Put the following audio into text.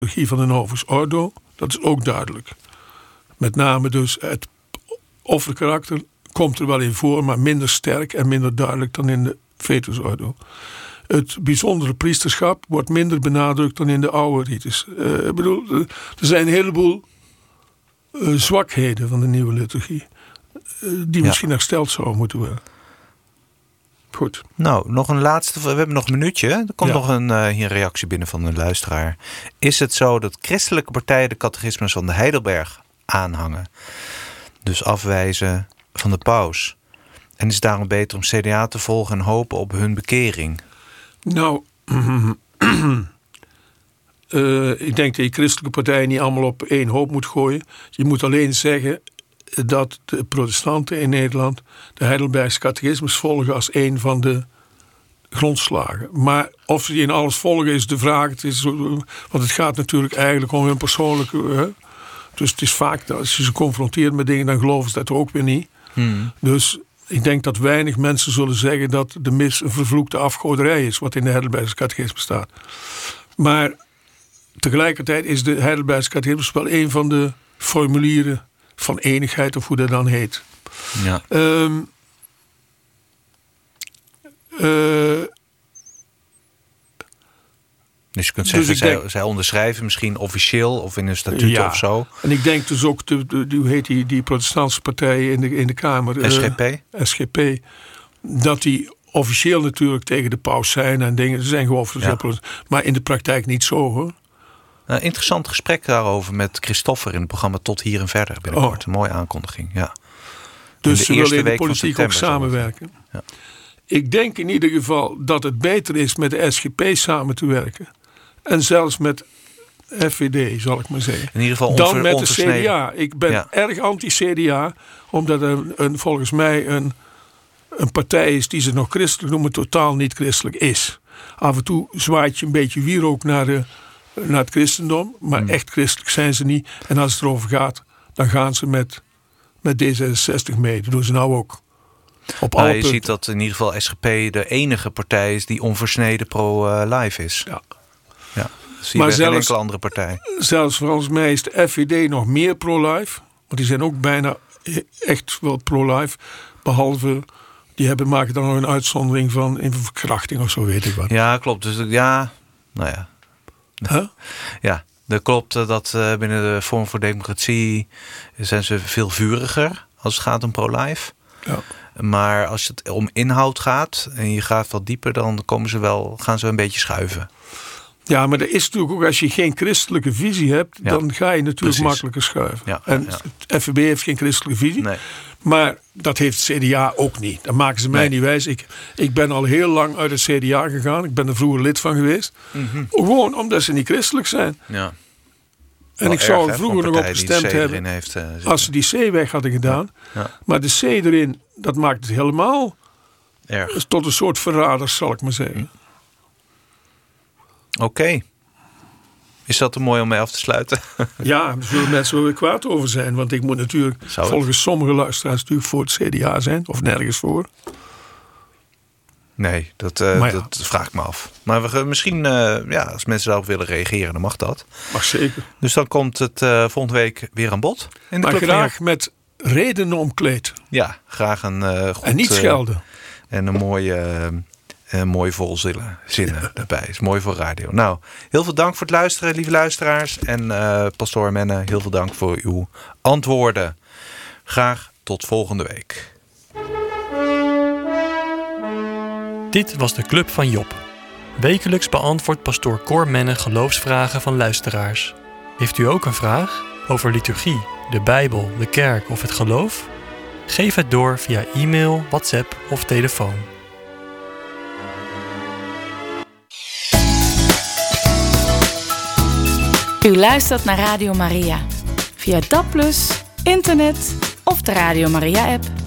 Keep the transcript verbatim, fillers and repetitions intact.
liturgie van de Novus Ordo, dat is ook duidelijk. Met name dus het offerkarakter komt er wel in voor, maar minder sterk en minder duidelijk dan in de Vetus Ordo. Het bijzondere priesterschap wordt minder benadrukt dan in de oude rites. Uh, ik bedoel, er zijn een heleboel uh, zwakheden van de nieuwe liturgie. Uh, die ja. misschien hersteld zouden moeten worden. Goed. Nou, nog een laatste. We hebben nog een minuutje. Er komt ja. nog een, uh, hier een reactie binnen van een luisteraar. Is het zo dat christelijke partijen de catechismus van de Heidelberg aanhangen? Dus afwijzen van de paus. En is het daarom beter om C D A te volgen en hopen op hun bekering? Nou, uh, ik denk dat je christelijke partijen niet allemaal op één hoop moet gooien. Je moet alleen zeggen dat de protestanten in Nederland de Heidelbergse catechismus volgen als een van de grondslagen. Maar of ze die in alles volgen is de vraag. Het is, want het gaat natuurlijk eigenlijk om hun persoonlijke. Hè? Dus het is vaak dat als je ze confronteert met dingen, dan geloven ze dat ook weer niet. Hmm. Dus ik denk dat weinig mensen zullen zeggen dat de mis een vervloekte afgoderij is, wat in de Heidelbergse catechismus staat. Maar tegelijkertijd is de Heidelbergse catechismus wel een van de formulieren van enigheid, of hoe dat dan heet. Ja. Um, uh, dus je kunt zeggen, dus zij, denk, zij onderschrijven misschien officieel of in een statuut ja, of zo. En ik denk dus ook, de, de, de, hoe heet die, die protestantse partijen in de, in de Kamer? S G P? Uh, S G P. Dat die officieel natuurlijk tegen de paus zijn en dingen. Ze zijn gewoon voor ja. maar in de praktijk niet zo, hoor. Een interessant gesprek daarover met Christoffer in het programma Tot Hier en Verder binnenkort. Oh. Een mooie aankondiging, ja. Dus ze willen in de politiek ook samenwerken. Ja. Ik denk in ieder geval dat het beter is met de S G P samen te werken. En zelfs met F V D, zal ik maar zeggen. In ieder geval dan met de C D A. Ik ben ja. erg anti-C D A, omdat er een, volgens mij een, een partij is die ze nog christelijk noemen, totaal niet christelijk is. Af en toe zwaait je een beetje wierook naar de naar het christendom, maar hmm. echt christelijk zijn ze niet. En als het erover gaat, dan gaan ze met, met D zesenzestig mee. Dat doen ze nou ook. Op nou, alle je punten. ziet dat in ieder geval S G P de enige partij is die onversneden pro-life is. Ja. Ja. Dat zie je bij geen enkele andere partij. Zelfs volgens mij is de F V D nog meer pro-life. Want die zijn ook bijna echt wel pro-life. Behalve, die hebben, maken dan nog een uitzondering van in verkrachting of zo, weet ik wat. Ja, klopt. Dus ja, nou ja. Huh? Ja, dat klopt dat uh, binnen de Forum voor Democratie zijn ze veel vuriger als het gaat om pro-life. Ja. Maar als het om inhoud gaat en je gaat wat dieper, dan komen ze wel, gaan ze een beetje schuiven. Ja, maar er is natuurlijk ook, als je geen christelijke visie hebt, ja. dan ga je natuurlijk Precies. makkelijker schuiven. Ja, en ja. het F V B heeft geen christelijke visie. Nee. Maar dat heeft het C D A ook niet. Dat maken ze mij nee. niet wijs. Ik, ik ben al heel lang uit het C D A gegaan. Ik ben er vroeger lid van geweest. Mm-hmm. Gewoon omdat ze niet christelijk zijn. Ja. En wel ik zou er erg, vroeger nog op gestemd hebben heeft, uh, als ze die C weg hadden gedaan. Ja. Ja. Maar de C erin, dat maakt het helemaal erg. Tot een soort verraders, zal ik maar zeggen. Oké. Okay. Is dat te mooi om mee af te sluiten? Ja, daar zullen mensen wel weer kwaad over zijn. Want ik moet natuurlijk Zou volgens het? sommige luisteraars natuurlijk voor het C D A zijn. Of nergens voor. Nee, dat, uh, ja. dat vraag ik me af. Maar we, misschien, uh, ja, als mensen daarop willen reageren, dan mag dat. Mag zeker. Dus dan komt het uh, volgende week weer aan bod. In de maar graag met redenen omkleed. Ja, graag een uh, goed... En niet schelden. Uh, en een mooie... Uh, Uh, mooi vol zinnen, zinnen erbij. Is mooi voor radio. Nou, heel veel dank voor het luisteren, lieve luisteraars. En uh, pastoor Menne, heel veel dank voor uw antwoorden. Graag tot volgende week. Dit was de Club van Job. Wekelijks beantwoordt pastoor Cor Menne geloofsvragen van luisteraars. Heeft u ook een vraag over liturgie, de Bijbel, de kerk of het geloof? Geef het door via e-mail, WhatsApp of telefoon. U luistert naar Radio Maria. Via D A B plus, internet of de Radio Maria app.